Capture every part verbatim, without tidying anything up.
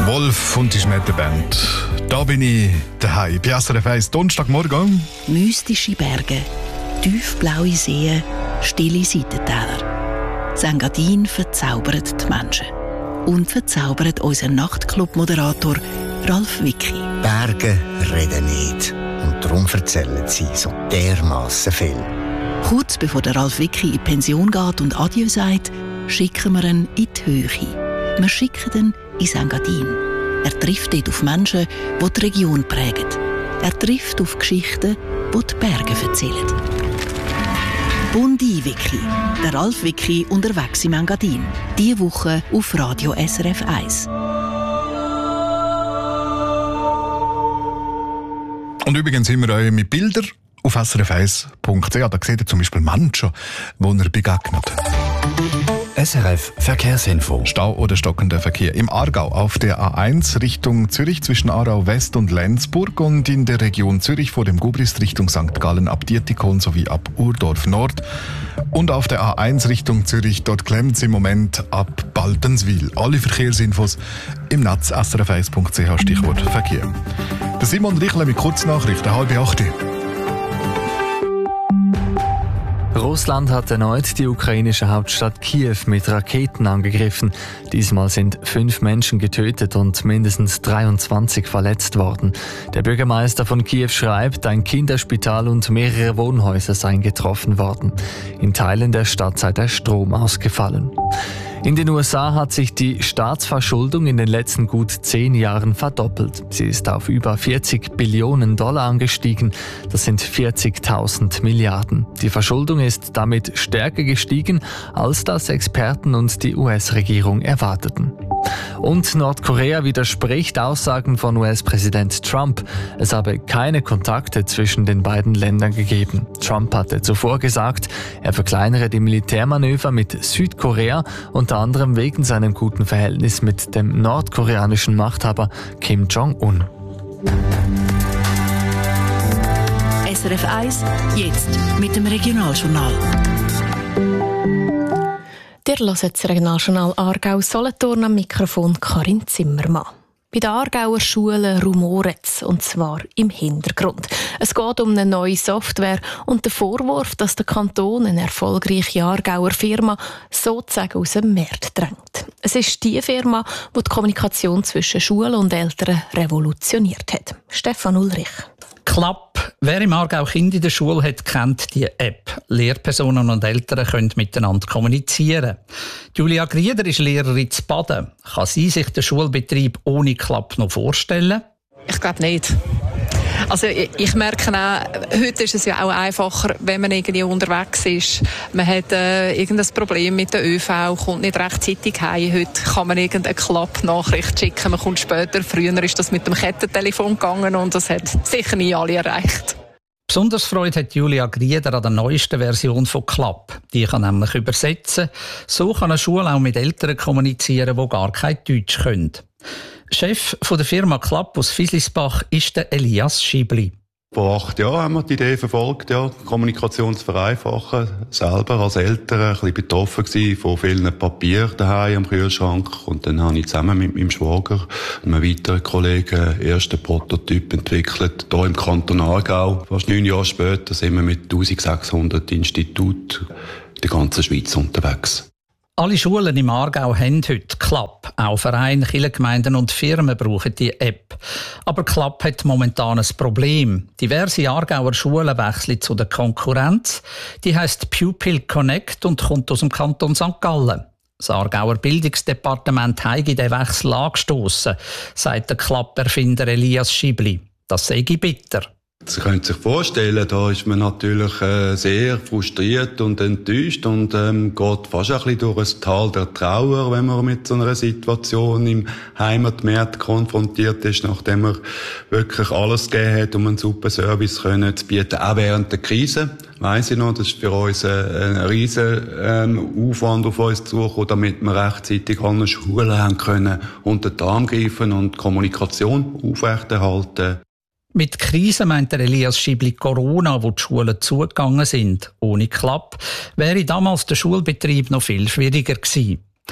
Wolf und die Schmetterband. Da bin ich daheim. Bei S R F eins Donnerstagmorgen. Mystische Berge, tiefblaue Seen, stille Seitentäler. Engadin verzaubert die Menschen. Und verzaubert unseren Nachtclub-Moderator Ralf Wicki. Berge reden nicht. Und darum erzählen sie so dermassen viel. Kurz bevor der Ralf Wicki in die Pension geht und Adieu sagt, schicken wir ihn in die Höhe. Wir schicken ihn ins Engadin. Er trifft dort auf Menschen, die die Region prägen. Er trifft auf Geschichten, die die Berge erzählen. Bundi Wicki, der Ralf Wicki unterwegs im Engadin. Diese Woche auf Radio S R F eins. Und übrigens sind wir euch mit Bildern auf S R F eins Punkt C H. Da seht ihr zum Beispiel Menschen, die ihr begegnet. S R F Verkehrsinfo. Stau oder stockender Verkehr im Aargau auf der A eins Richtung Zürich zwischen Aarau West und Lenzburg und in der Region Zürich vor dem Gubrist Richtung Sankt Gallen ab Dietikon sowie ab Urdorf Nord. Und auf der A eins Richtung Zürich, dort klemmt es im Moment ab Baltenswil. Alle Verkehrsinfos im Netz S R F eins Punkt C H, Stichwort Verkehr. Der Simon Richler mit Kurznachrichten, halb acht. Russland hat erneut die ukrainische Hauptstadt Kiew mit Raketen angegriffen. Diesmal sind fünf Menschen getötet und mindestens dreiundzwanzig verletzt worden. Der Bürgermeister von Kiew schreibt, ein Kinderspital und mehrere Wohnhäuser seien getroffen worden. In Teilen der Stadt sei der Strom ausgefallen. In den U S A hat sich die Staatsverschuldung in den letzten gut zehn Jahren verdoppelt. Sie ist auf über vierzig Billionen Dollar angestiegen. Das sind vierzigtausend Milliarden. Die Verschuldung ist damit stärker gestiegen, als das Experten und die U S-Regierung erwarteten. Und Nordkorea widerspricht Aussagen von U S-Präsident Trump. Es habe keine Kontakte zwischen den beiden Ländern gegeben. Trump hatte zuvor gesagt, er verkleinere die Militärmanöver mit Südkorea, unter anderem wegen seinem guten Verhältnis mit dem nordkoreanischen Machthaber Kim Jong-un. S R F eins, jetzt mit dem Regionaljournal. Ihr hört das Regionaljournal Aargau-Solothurn, am Mikrofon Karin Zimmermann. Bei den Aargauer Schulen rumoret es, und zwar im Hintergrund. Es geht um eine neue Software und den Vorwurf, dass der Kanton eine erfolgreiche Aargauer Firma sozusagen aus dem Markt drängt. Es ist die Firma, die die Kommunikation zwischen Schulen und Eltern revolutioniert hat. Stefan Ulrich. Klapp. Wer im Aargau Kinder in der Schule hat, kennt die App. Lehrpersonen und Eltern können miteinander kommunizieren. Julia Grieder ist Lehrerin zu Baden. Kann sie sich den Schulbetrieb ohne Klapp noch vorstellen? Ich glaube nicht. Also ich, ich merke auch, heute ist es ja auch einfacher, wenn man irgendwie unterwegs ist. Man hat äh, irgendein Problem mit der ÖV, kommt nicht rechtzeitig heim. Heute kann man irgendeine Klappnachricht schicken, man kommt später. Früher ist das mit dem Kettentelefon gegangen und das hat sicher nie alle erreicht. Besonders Freude hat Julia Grieder an der neuesten Version von Klapp. Die kann nämlich übersetzen. So kann eine Schule auch mit Eltern kommunizieren, die gar kein Deutsch können. Chef von der Firma Klapp aus Fislisbach ist der Elias Schibli. Vor acht Jahren haben wir die Idee verfolgt, ja, Kommunikation zu vereinfachen. Selber als Eltern ein bisschen betroffen gewesen von vielen Papier daheim am Kühlschrank. Und dann habe ich zusammen mit meinem Schwager und einem weiteren Kollegen einen ersten Prototyp entwickelt, hier im Kanton Aargau. Fast neun Jahre später sind wir mit eintausendsechshundert Instituten in der ganzen Schweiz unterwegs. Alle Schulen im Aargau haben heute Klapp. Auch Vereine, Kirchengemeinden und Firmen brauchen die App. Aber Klapp hat momentan ein Problem. Diverse Aargauer Schulen wechseln zu der Konkurrenz. Die heisst Pupil Connect und kommt aus dem Kanton Sankt Gallen. Das Aargauer Bildungsdepartement hat den Wechsel angestossen, sagt der Klapp-Erfinder Elias Schibli. Das sei bitter. Sie können sich vorstellen, da ist man natürlich äh, sehr frustriert und enttäuscht und ähm, geht fast ein bisschen durch ein Tal der Trauer, wenn man mit so einer Situation im Heimatmarkt konfrontiert ist, nachdem man wirklich alles gegeben hat, um einen super Service können zu bieten, auch während der Krise. Weiss ich noch, das ist für uns ein, ein riesen ähm, Aufwand auf uns zugekommen, damit wir rechtzeitig alle Schulen haben können unter den Arm greifen und Kommunikation aufrechterhalten. Mit Krise meint der Elias Schibli Corona, wo die Schulen zugegangen sind. Ohne Klapp wäre damals der Schulbetrieb noch viel schwieriger gewesen.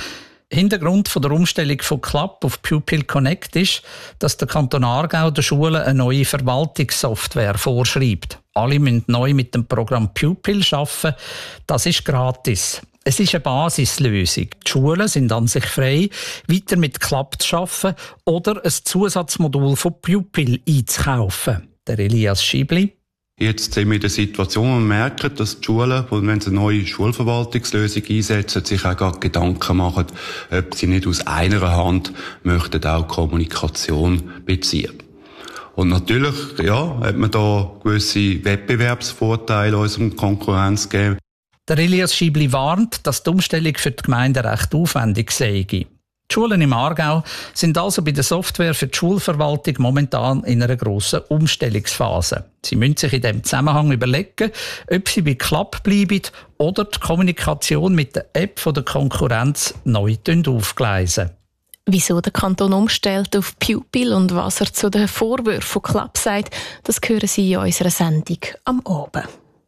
Hintergrund von der Umstellung von Club auf Pupil Connect ist, dass der Kanton Aargau der Schulen eine neue Verwaltungssoftware vorschreibt. Alle müssen neu mit dem Programm Pupil arbeiten. Das ist gratis. Es ist eine Basislösung. Die Schulen sind an sich frei, weiter mit Club zu arbeiten oder ein Zusatzmodul von Pupil einzukaufen. Der Elias Schiebli. Jetzt sind wir in der Situation, wo wir merken, dass die Schulen, wenn sie eine neue Schulverwaltungslösung einsetzen, sich auch gerade Gedanken machen, ob sie nicht aus einer Hand möchten auch Kommunikation beziehen. Und natürlich, ja, hat man da gewisse Wettbewerbsvorteile unserem Konkurrenz gegeben. Der Elias Schiebli warnt, dass die Umstellung für die Gemeinden recht aufwendig sei. Die Schulen im Aargau sind also bei der Software für die Schulverwaltung momentan in einer grossen Umstellungsphase. Sie müssen sich in diesem Zusammenhang überlegen, ob sie bei Club bleiben oder die Kommunikation mit der App von der Konkurrenz neu aufgleisen. Wieso der Kanton umstellt auf Pupil und was er zu den Vorwürfen von Club sagt, das hören Sie in unserer Sendung am Abend.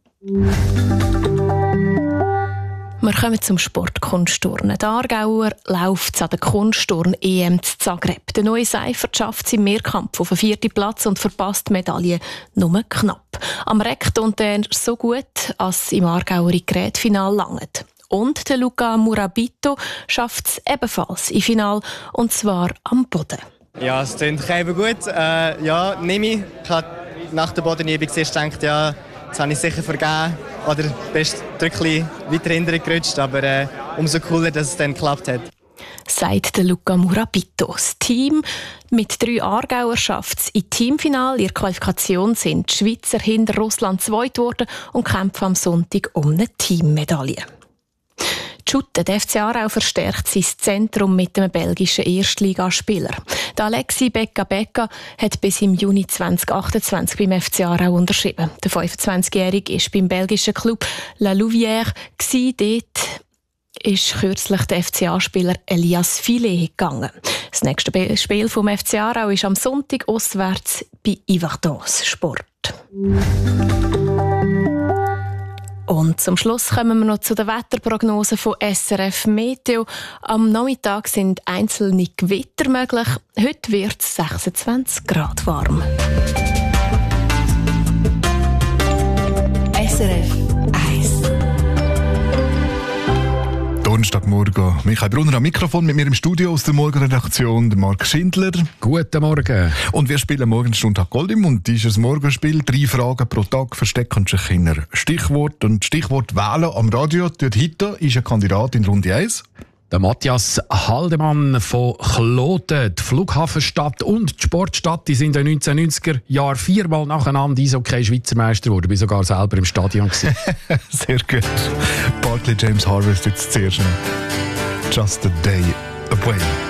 Wir kommen zum Sportkunstturnen. Der Aargauer läuft an der Kunstturn-E M zu Zagreb. Der neue Seifert schafft es im Mehrkampf auf den vierten Platz und verpasst die Medaille nur knapp. Am Reck tut er so gut, als im Aargauer Gerätfinal langt. Und der Luca Murabito schafft es ebenfalls im Final, und zwar am Boden. Ja, es klingt eben gut. Äh, ja, nehme ich. Ich habe nach der Bodenübung gedacht, ja, jetzt habe ich sicher vergeben. Oder bist du ein bisschen weiter hinten gerutscht, aber äh, umso cooler, dass es dann geklappt hat. Sagt der Luca Murabito. Das Team mit drei Aargauer schafft es im Teamfinale. In der Qualifikation sind die Schweizer hinter Russland zweit geworden und kämpfen am Sonntag um eine Teammedaille. Der F C Aarau verstärkt sein Zentrum mit einem belgischen Erstligaspieler. Der Alexis Becca-Becca hat bis im Juni zwanzig achtundzwanzig beim F C Aarau unterschrieben. Der fünfundzwanzigjährige ist beim belgischen Club La Louvière. Dort ist kürzlich der F C A-Spieler Elias Filet gegangen. Das nächste Spiel vom F C Aarau ist am Sonntag auswärts bei Yverdons Sport. Und zum Schluss kommen wir noch zu den Wetterprognosen von S R F Meteo. Am Nachmittag sind einzelne Gewitter möglich. Heute wird es sechsundzwanzig Grad warm. S R F eins. Donnerstagmorgen. Michael Brunner am Mikrofon, mit mir im Studio aus der Morgenredaktion, der Marc Schindler. Guten Morgen. Und wir spielen morgen Stundtag Goldim und das ist ein Morgenspiel. Drei Fragen pro Tag verstecken sich in ein Stichwort. Und Stichwort wählen am Radio. Dort heute ist ein Kandidat in Runde eins. Der Matthias Haldemann von Kloten. Die Flughafenstadt und die Sportstadt, die sind in den neunzehnhundertneunziger Jahren viermal nacheinander Eishockey-Schweizer Meister geworden. Ich war sogar selber im Stadion. Sehr gut. Barclay James Harvest jetzt zuerst noch. Just a day away.